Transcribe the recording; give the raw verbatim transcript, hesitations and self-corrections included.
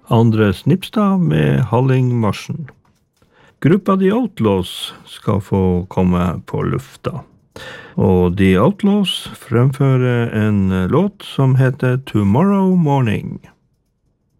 Andre Snipstad med Hallingmarsjen. Gruppa The Outlaws skal få komme på lufta. Og The Outlaws fremfører en låt som heter Tomorrow Morning.